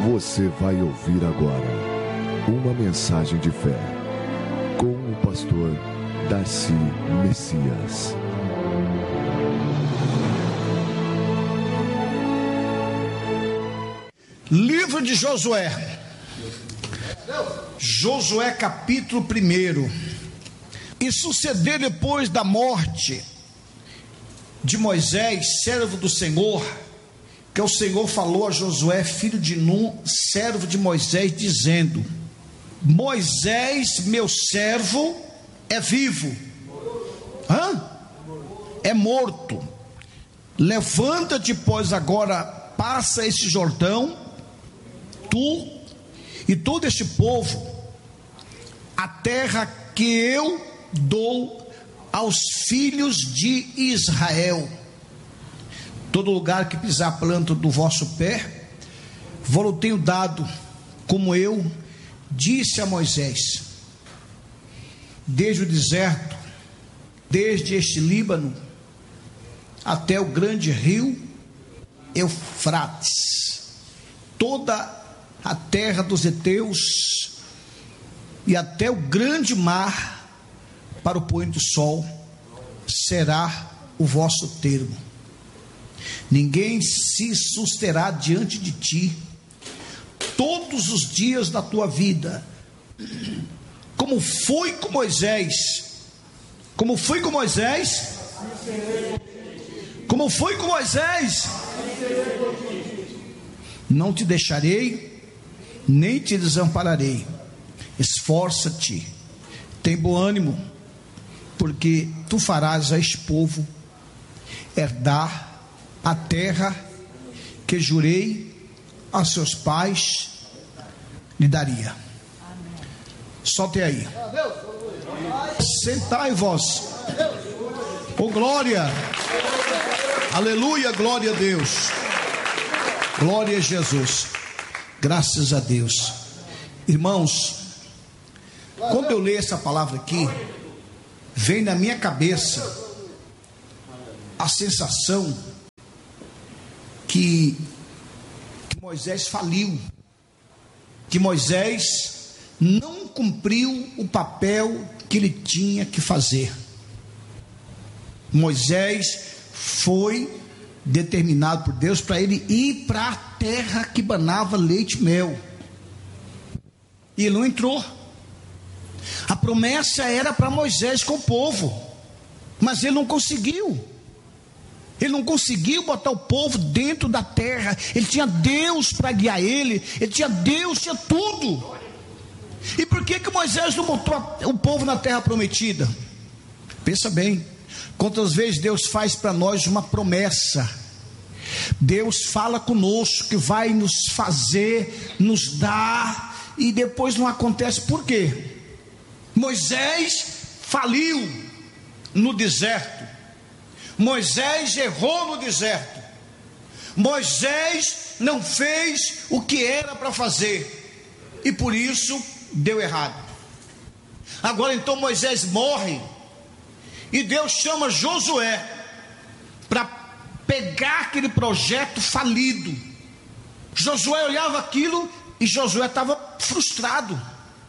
Você vai ouvir agora uma mensagem de fé com o pastor Darcy Messias. Livro de Josué. Josué capítulo 1. E sucedeu depois da morte de Moisés, servo do Senhor, que o Senhor falou a Josué, filho de Nun, servo de Moisés, dizendo: Moisés, meu servo, é vivo. É morto. Levanta-te, pois, agora, passa esse Jordão, tu e todo este povo, a terra que eu dou aos filhos de Israel. Todo lugar que pisar a planta do vosso pé, vou-lo tenho dado, como eu disse a Moisés. Desde o deserto, desde este Líbano, até o grande rio Eufrates, toda a terra dos heteus, e até o grande mar, para o poente do sol, será o vosso termo. Ninguém se susterá diante de ti todos os dias da tua vida, como foi com Moisés. Como foi com Moisés? Como foi com Moisés? Não te deixarei, nem te desampararei. Esforça-te, tem bom ânimo, porque tu farás a este povo herdar a terra que jurei a seus pais lhe daria. Solte aí. Sentai vós. Oh glória. Aleluia, glória a Deus. Glória a Jesus. Graças a Deus. Irmãos, quando eu leio essa palavra aqui, vem na minha cabeça a sensação que Moisés faliu, que Moisés não cumpriu o papel que ele tinha que fazer. Moisés foi determinado por Deus para ele ir para a terra que banava leite e mel, e ele não entrou. A promessa era para Moisés com o povo, mas ele não conseguiu. Ele não conseguiu botar o povo dentro da terra. Ele tinha Deus para guiar ele tinha Deus, tinha tudo. E por que Moisés não botou o povo na terra prometida? Pensa bem, quantas vezes Deus faz para nós uma promessa, Deus fala conosco que vai nos fazer, nos dar, e depois não acontece. Por quê? Moisés faliu no deserto. Moisés errou no deserto. Moisés não fez o que era para fazer, e por isso deu errado. Agora então Moisés morre, e Deus chama Josué para pegar aquele projeto falido. Josué olhava aquilo e Josué estava frustrado.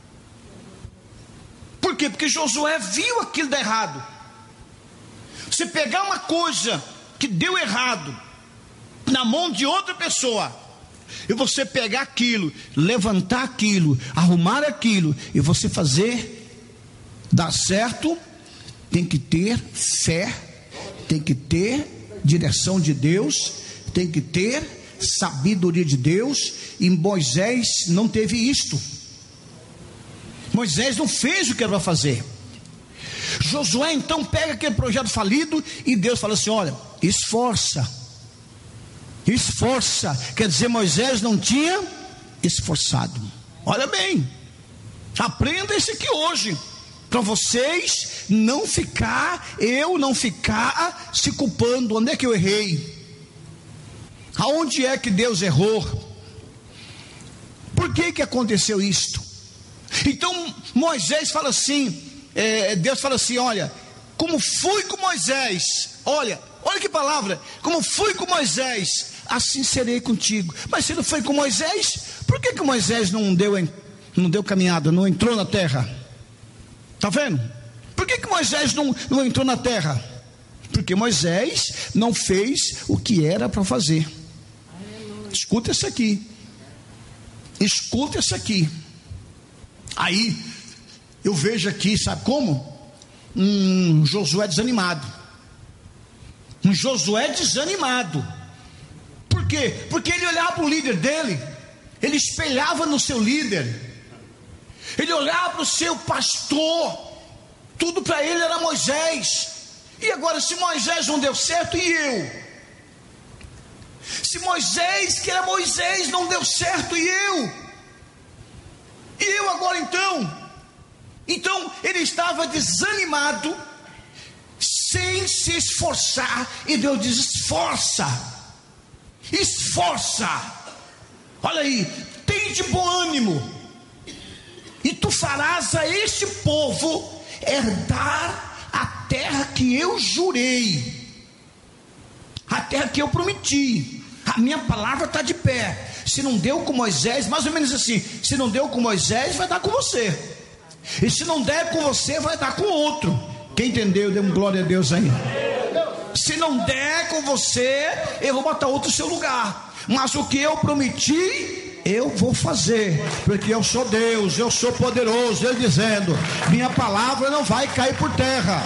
Por quê? Porque Josué viu aquilo dar errado. Você pegar uma coisa que deu errado na mão de outra pessoa, e você pegar aquilo, levantar aquilo, arrumar aquilo, e você fazer dar certo, tem que ter fé, tem que ter direção de Deus, tem que ter sabedoria de Deus. E Moisés não teve isto. Moisés não fez o que era para fazer. Josué então pega aquele projeto falido, e Deus fala assim: olha, esforça. Quer dizer, Moisés não tinha esforçado. Olha bem, aprenda isso aqui hoje, para vocês eu não ficar se culpando. Onde é que eu errei? Aonde é que Deus errou? Por que aconteceu isto? Então Moisés fala assim, Deus fala assim: olha, como fui com Moisés, olha que palavra, como fui com Moisés, assim serei contigo. Mas se não foi com Moisés, por que Moisés não deu caminhada, não entrou na terra? Está vendo? Por que Moisés não entrou na terra? Porque Moisés não fez o que era para fazer. Escuta isso aqui. Escuta isso aqui. Aí eu vejo aqui, sabe como? Um Josué desanimado. Um Josué desanimado. Por quê? Porque ele olhava para o líder dele, ele espelhava no seu líder, ele olhava para o seu pastor, tudo para ele era Moisés. E agora, se Moisés não deu certo, e eu? Se Moisés, que era Moisés, não deu certo, e eu? E eu agora então? Então ele estava desanimado, sem se esforçar, e Deus diz: esforça, esforça, olha aí, tem de bom ânimo, e tu farás a este povo herdar a terra que eu jurei, a terra que eu prometi. A minha palavra está de pé. Se não deu com Moisés, mais ou menos assim, se não deu com Moisés, vai dar com você. E se não der com você, vai dar com outro. Quem entendeu, dê glória a Deus aí. Se não der com você, eu vou botar outro no seu lugar. Mas o que eu prometi, eu vou fazer, porque eu sou Deus, eu sou poderoso. Ele dizendo: minha palavra não vai cair por terra.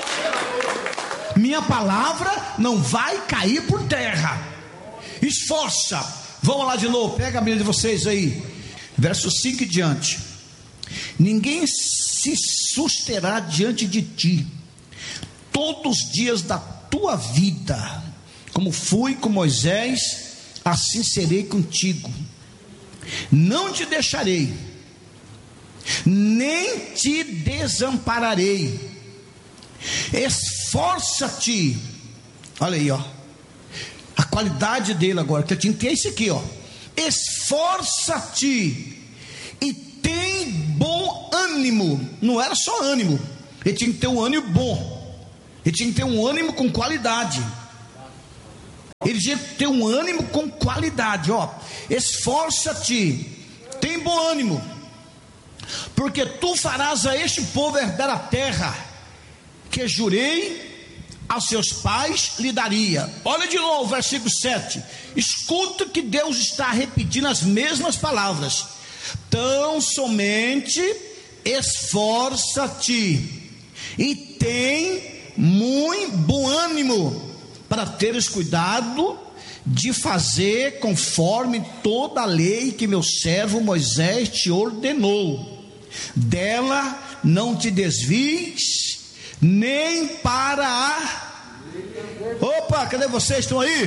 Minha palavra não vai cair por terra. Esforça. Vamos lá de novo, pega a Bíblia de vocês aí, verso 5 e diante. Ninguém se susterá diante de ti todos os dias da tua vida. Como fui com Moisés, assim serei contigo. Não te deixarei, nem te desampararei. Esforça-te. Olha aí, ó, a qualidade dele agora, que eu tinha que ter isso aqui, ó. Esforça-te e tem bom ânimo. Não era só ânimo, ele tinha que ter um ânimo bom, ele tinha que ter um ânimo com qualidade. Ele tinha que ter um ânimo com qualidade, ó. Esforça-te, tem bom ânimo, porque tu farás a este povo herdar a terra que jurei aos seus pais lhe daria. Olha de novo o versículo 7. Escuta que Deus está repetindo as mesmas palavras. Tão somente esforça-te e tem muito bom ânimo, para teres cuidado de fazer conforme toda a lei que meu servo Moisés te ordenou. Dela não te desvies, nem para a... Opa, cadê vocês? Estão aí?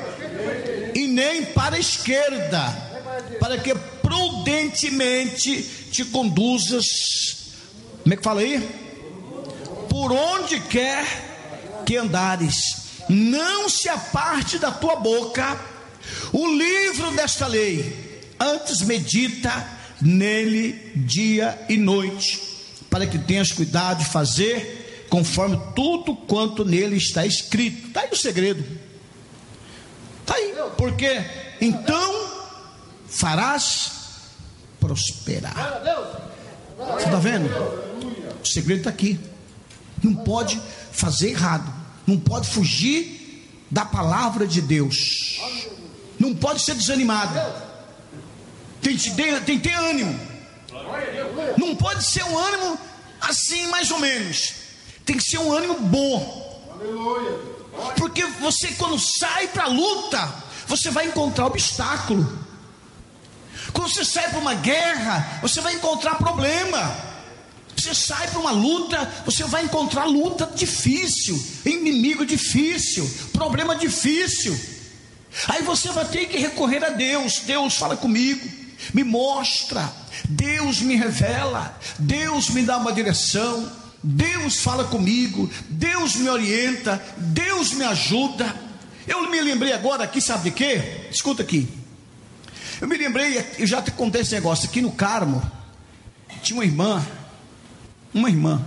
E nem para a esquerda, para que prudentemente te conduzas. Como é que fala aí? Por onde quer que andares. Não se aparte da tua boca o livro desta lei, antes medita nele dia e noite, para que tenhas cuidado de fazer conforme tudo quanto nele está escrito. Está aí o segredo, está aí, porque então farás prosperar. Você está vendo? O segredo está aqui. Não pode fazer errado, não pode fugir da palavra de Deus, não pode ser desanimado, tem que ter ânimo. Não pode ser um ânimo assim mais ou menos, tem que ser um ânimo bom, porque você, quando sai para a luta, você vai encontrar obstáculo. Quando você sai para uma guerra, você vai encontrar problema. Você sai para uma luta, você vai encontrar luta difícil, inimigo difícil, problema difícil. Aí você vai ter que recorrer a Deus. Deus fala comigo, me mostra, Deus me revela, Deus me dá uma direção, Deus fala comigo, Deus me orienta, Deus me ajuda. Eu me lembrei agora aqui, sabe de quê? Escuta aqui. Eu me lembrei, eu já te contei esse negócio aqui no Carmo. Tinha uma irmã,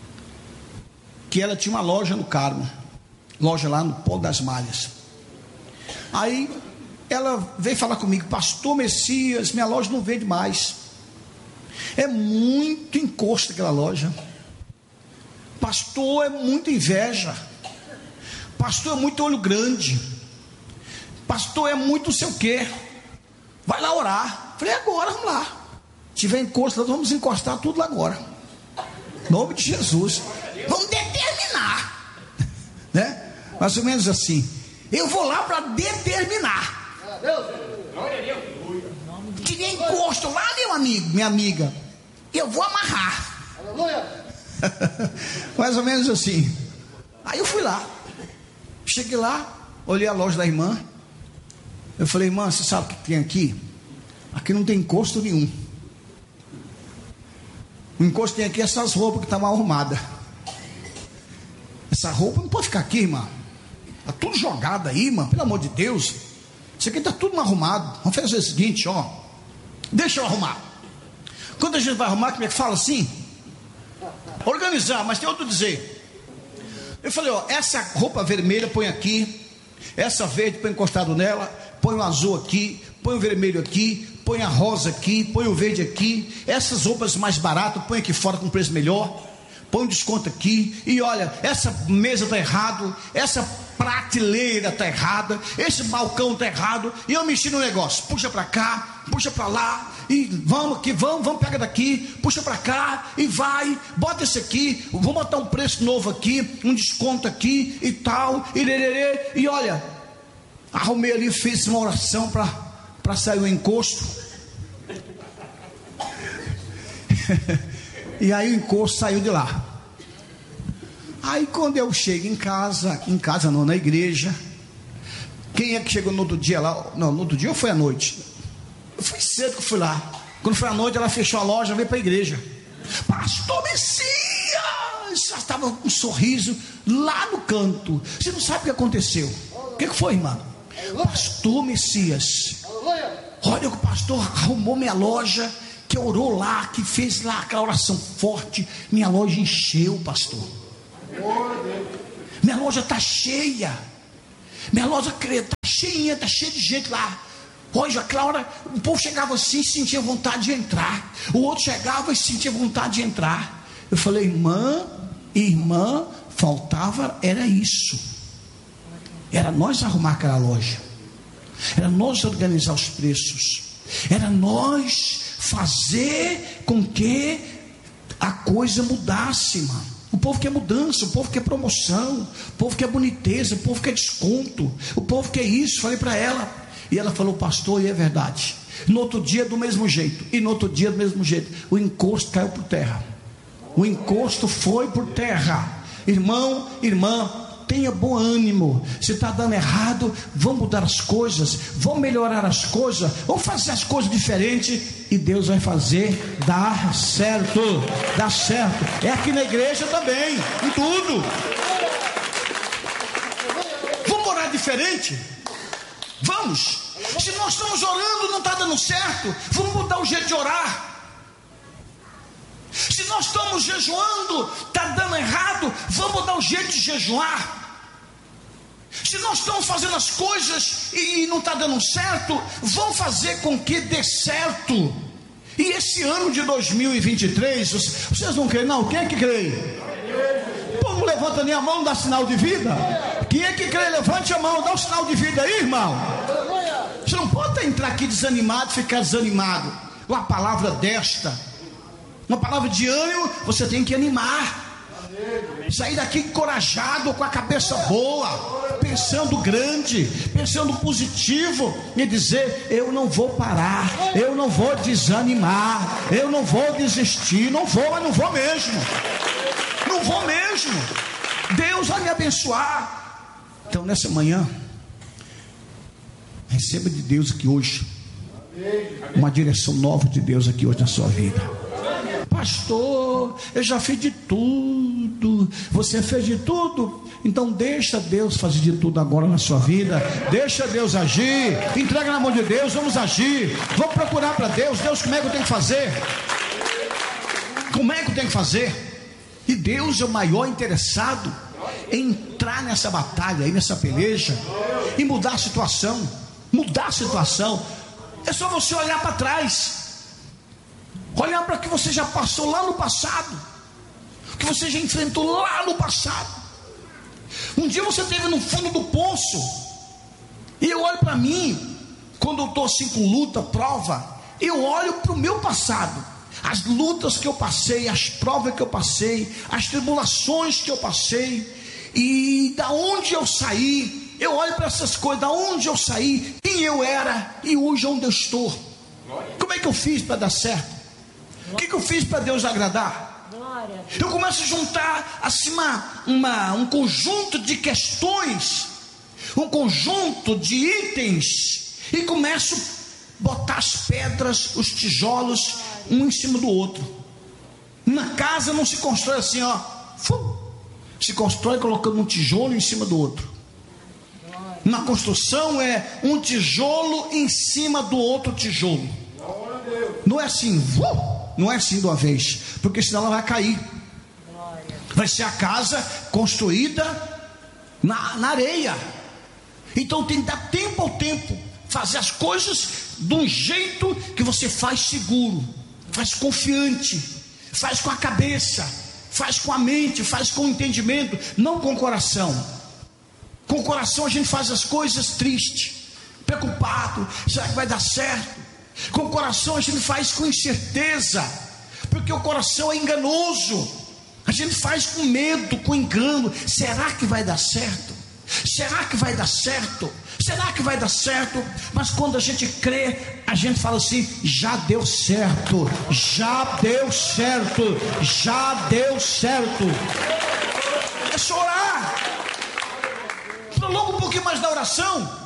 que ela tinha uma loja no Carmo, loja lá no Polo das Malhas. Aí ela veio falar comigo: pastor Messias, minha loja não vende mais, é muito encosto aquela loja, pastor, é muita inveja, pastor, é muito olho grande, pastor, é muito não sei o que, vai lá orar. Falei: agora, vamos lá, se tiver encosto, nós vamos encostar tudo lá agora, em nome de Jesus, vamos determinar, né? Mais ou menos assim, eu vou lá para determinar. Tirei encosto lá, meu amigo, minha amiga, eu vou amarrar. Mais ou menos assim. Aí eu fui lá, cheguei lá, olhei a loja da irmã, eu falei: irmã, você sabe o que tem aqui? Aqui não tem encosto nenhum. O encosto tem aqui essas roupas que estão mal arrumadas. Essa roupa não pode ficar aqui, irmã. Está tudo jogado aí, irmã, pelo amor de Deus. Isso aqui está tudo mal arrumado. Vamos fazer o seguinte, ó, deixa eu arrumar. Quando a gente vai arrumar, como é que fala assim? Organizar, mas tem outro dizer. Eu falei: ó, essa roupa vermelha põe aqui, essa verde põe encostado nela, põe o azul aqui, põe o vermelho aqui, põe a rosa aqui, põe o verde aqui, essas roupas mais baratas põe aqui fora com preço melhor, põe um desconto aqui. E olha, essa mesa está errado, essa prateleira está errada, esse balcão está errado. E eu mexi no negócio, puxa para cá, puxa para lá, e vamos aqui, vamos, pega daqui, puxa para cá, e vai, bota esse aqui, vou botar um preço novo aqui, um desconto aqui e tal, e lererê. E olha, arrumei ali, fiz uma oração para sair o encosto. E aí o encosto saiu de lá. Aí quando eu chego em casa não, na igreja, quem é que chegou no outro dia lá? Não, no outro dia ou foi à noite? Eu fui cedo que eu fui lá. Quando foi à noite, ela fechou a loja, veio para a igreja. Pastor Messias! Já estava com um sorriso lá no canto. Você não sabe o que aconteceu. O que foi, irmã? Pastor Messias, olha, o pastor arrumou minha loja, que orou lá, que fez lá aquela oração forte. Minha loja encheu, pastor. Minha loja está cheia. Minha loja está cheinha, está cheia de gente lá. Hoje, aquela hora, o povo chegava assim e sentia vontade de entrar. O outro chegava e sentia vontade de entrar. Eu falei: irmã, faltava, era isso. Era nós arrumar aquela loja. Era nós organizar os preços. Era nós fazer com que a coisa mudasse, irmão. O povo quer mudança, o povo quer promoção, o povo quer boniteza, o povo quer desconto, o povo quer isso. Falei para ela, e ela falou: pastor, e é verdade. No outro dia do mesmo jeito, e no outro dia do mesmo jeito, o encosto caiu por terra. O encosto foi por terra. Irmão, irmã, tenha bom ânimo. Se está dando errado, vamos mudar as coisas, vamos melhorar as coisas, vamos fazer as coisas diferentes, e Deus vai fazer dar certo. Dá certo. É aqui na igreja também, em tudo. Vamos orar diferente? Vamos. Se nós estamos orando, não está dando certo, vamos mudar o jeito de orar. Se nós estamos jejuando, está dando errado, vamos dar o jeito de jejuar. Se nós estamos fazendo as coisas e não está dando certo, vamos fazer com que dê certo. E esse ano de 2023, vocês não creem não? Quem é que crê? O povo não levanta nem a mão, não dá sinal de vida. Quem é que crê? Levante a mão, dá um sinal de vida aí, irmão. Você não pode entrar aqui desanimado, ficar desanimado. Uma palavra desta, uma palavra de ânimo, você tem que animar. Sair daqui encorajado, com a cabeça boa, pensando grande, pensando positivo, e dizer: eu não vou parar, eu não vou desanimar, eu não vou desistir, não vou, mas não vou mesmo. Não vou mesmo. Deus vai me abençoar. Então nessa manhã, receba de Deus aqui hoje uma direção nova de Deus aqui hoje na sua vida. Pastor, eu já fiz de tudo. Você fez de tudo? Então deixa Deus fazer de tudo agora na sua vida. Deixa Deus agir. Entrega na mão de Deus, vamos agir. Vamos procurar para Deus. Deus, como é que eu tenho que fazer? Como é que eu tenho que fazer? E Deus é o maior interessado em entrar nessa batalha aí, nessa peleja, e mudar a situação. mudar a situação, é só você olhar para trás, olhar para o que você já passou lá no passado, o que você já enfrentou lá no passado. Um dia você esteve no fundo do poço, e eu olho para mim, quando eu estou assim com luta, prova, eu olho para o meu passado, as lutas que eu passei, as provas que eu passei, as tribulações que eu passei, e da onde eu saí. Eu olho para essas coisas, da onde eu saí, quem eu era e hoje onde eu estou. Como é que eu fiz para dar certo? O que eu fiz para Deus agradar? Eu começo a juntar assim um conjunto de questões, um conjunto de itens, e começo a botar as pedras, os tijolos, um em cima do outro. Uma casa não se constrói assim, ó, se constrói colocando um tijolo em cima do outro. Uma construção é um tijolo em cima do outro tijolo. Não é assim, não é assim de uma vez, porque senão ela vai cair. Vai ser a casa construída na areia. Então tem que dar tempo ao tempo, fazer as coisas de um jeito que você faz seguro, faz confiante, faz com a cabeça, faz com a mente, faz com o entendimento, não com o coração. Com o coração a gente faz as coisas triste, preocupado, será que vai dar certo? Com o coração a gente faz com incerteza, porque o coração é enganoso. A gente faz com medo, com engano. Será que vai dar certo? Será que vai dar certo? Será que vai dar certo? Mas quando a gente crê, a gente fala assim: já deu certo, já deu certo, já deu certo. É só orar. Prolonga um pouquinho mais na oração.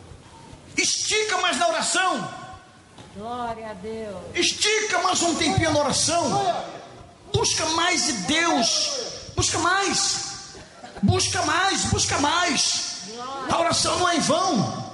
Estica mais na oração. Glória a Deus. Estica mais um tempinho na oração. Busca mais de Deus. Busca mais. Busca mais. Busca mais. A oração não é em vão.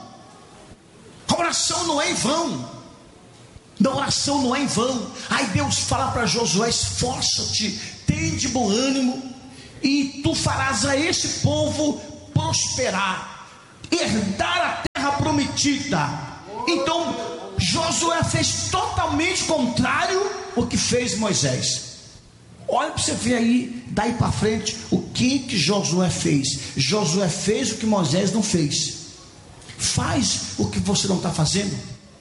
A oração não é em vão. A oração não é em vão. Aí Deus fala para Josué: esforça-te, tem de bom ânimo, e tu farás a esse povo prosperar, herdar a terra prometida. Então Josué fez totalmente contrário ao que fez Moisés. Olha para você ver aí, daí para frente, o que Josué fez. Josué fez o que Moisés não fez. Faz o que você não está fazendo.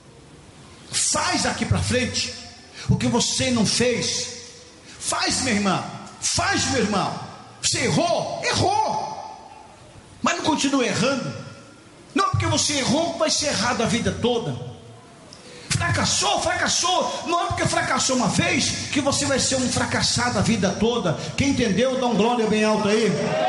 Faz aqui para frente o que você não fez. Faz, minha irmã. Faz, meu irmão. Você errou? Errou. Mas não continue errando. Não é porque você errou que vai ser errado a vida toda. Fracassou. Não é porque fracassou uma vez que você vai ser um fracassado a vida toda. Quem entendeu, dá um glória bem alto aí.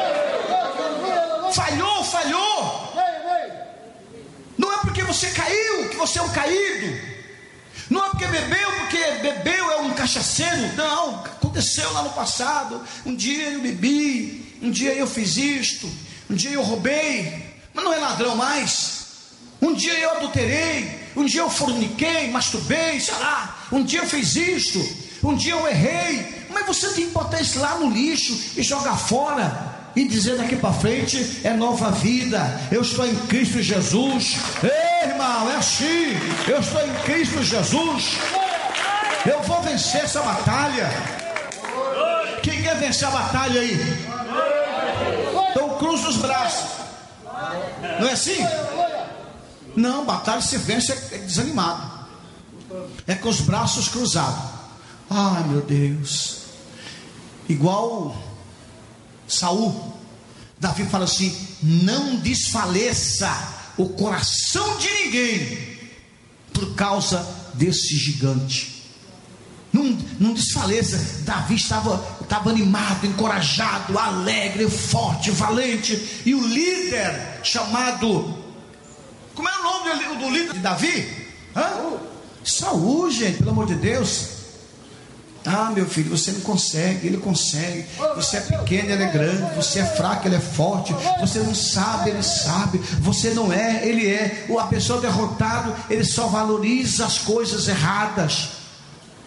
Falhou. Não é porque você caiu que você é um caído. Não é porque bebeu é um cachaceiro. Não, aconteceu lá no passado. Um dia eu bebi, um dia eu fiz isto, um dia eu roubei, mas não é ladrão mais. Um dia eu adulterei, um dia eu forniquei, masturbei, sei lá. Um dia eu fiz isto, um dia eu errei. Mas você tem que botar isso lá no lixo e jogar fora, e dizer daqui para frente: é nova vida, eu estou em Cristo Jesus. Ei, irmão, é assim, eu estou em Cristo Jesus, eu vou vencer essa batalha. Quem quer vencer a batalha aí? Então cruza os braços. Não é assim? Não, batalha se vence é desanimado, é com os braços cruzados. Ai, meu Deus. Igual Saul, Davi fala assim: não desfaleça o coração de ninguém por causa desse gigante. Não desfaleça. Davi estava animado, encorajado, alegre, forte, valente. E o líder chamado, como é o nome do líder de Davi? Saul, gente, pelo amor de Deus. Ah, meu filho, você não consegue, ele consegue. Você é pequeno, ele é grande. Você é fraco, ele é forte. Você não sabe, ele sabe. Você não é, ele é. A pessoa derrotada, ele só valoriza as coisas erradas.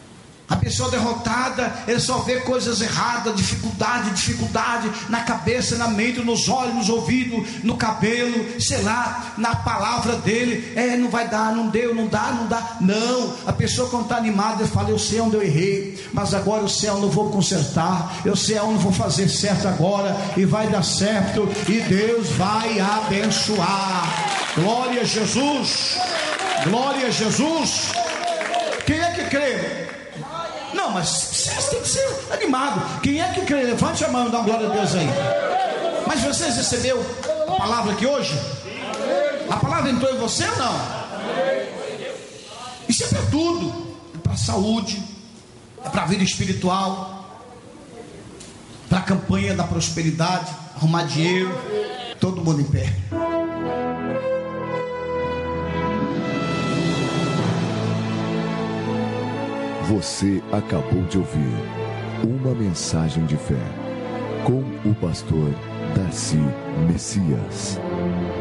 A pessoa derrotada, ele só vê coisas erradas, dificuldade na cabeça, na mente, nos olhos, nos ouvidos, no cabelo, sei lá, na palavra dele. Não vai dar, não deu, não dá. Não, a pessoa quando está animada, ele fala: eu sei onde eu errei, mas agora eu sei onde eu vou consertar, eu sei onde eu vou fazer certo agora, e vai dar certo, e Deus vai abençoar. Glória a Jesus, glória a Jesus. Quem é que crê? Não, mas vocês têm que ser animados. Quem é que crê? Levante a mão e dá uma glória a Deus aí. Mas vocês receberam a palavra aqui hoje? A palavra entrou em você ou não? Isso é para tudo. É para a saúde, é para a vida espiritual, para a campanha da prosperidade, arrumar dinheiro. Todo mundo em pé. Você acabou de ouvir uma mensagem de fé com o pastor Darcy Messias.